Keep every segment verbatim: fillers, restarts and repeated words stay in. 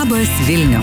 Labas Vilniau.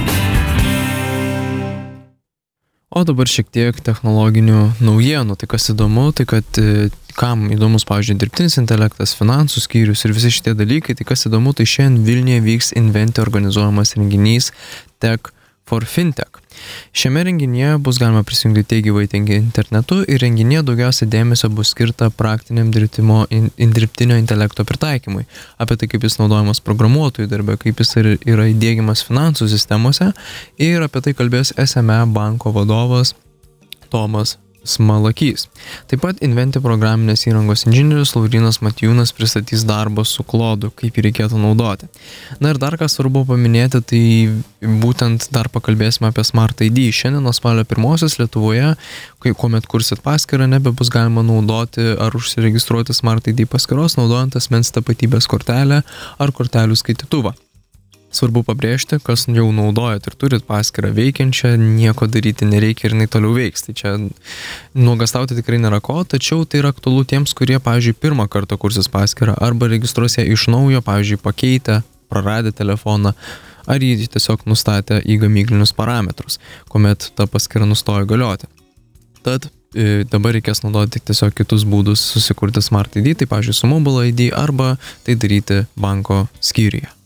O dabar šiek tiek technologinių naujienų. Tai kas įdomu, tai kad kam įdomus, pavyzdžiui, dirbtinis intelektas, finansų skyrius ir visi šitie dalykai, tai kas įdomu, tai šiandien Vilniuje vyks Inventi organizuojamas renginys Tech for Fintech. Šiame renginyje bus galima prisijungti tiek gyvai, tiek internetu ir renginyje daugiausia dėmesio bus skirta praktiniam dirbtimo, in, dirbtinio intelekto pritaikymui. Apie tai, kaip jis naudojamas programuotojų darbe, kaip jis yra įdiegiamas finansų sistemose ir apie tai kalbės S M E banko vadovas Tomas Smalakys. Taip pat Inventi programinės įrangos inžinierius Laurynas Matijūnas pristatys darbą su klodu, kaip jį reikėtų naudoti. Na ir dar ką svarbu paminėti, tai būtent dar pakalbėsime apie Smart I D. Šiandien nuo spalio pirmosios Lietuvoje, kai kuomet kursit paskyrą, nebebus galima naudoti ar užsiregistruoti Smart I D paskyros, naudojant asmens tapatybės kortelę ar kortelių skaitytuvą. Svarbu pabrėžti, kas jau naudojat ir turit paskyrą veikiančią, nieko daryti nereikia ir jinai toliau veiks. Tai čia nuogastauti tikrai nėra ko, tačiau tai yra aktualu tiems, kurie, pavyzdžiui, pirmą kartą kursis paskyrą arba registruos ją iš naujo, pavyzdžiui, pakeitę, praradę telefoną, ar jį tiesiog nustatę į gamyklinius parametrus, kuomet ta paskyra nustojo galioti. Tad e, dabar reikės naudoti tik tiesiog kitus būdus susikurti Smart I D, tai, pavyzdžiui, su Mobile I D arba tai daryti banko skyriuje.